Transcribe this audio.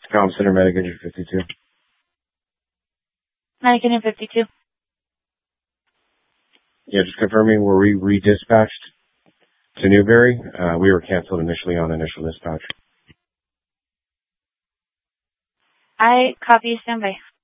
Comm Center, Medic Engine 52. Medic Engine 52. Yeah, just confirming, were we redispatched to Newberry? We were canceled initially on initial dispatch. I copy, standby.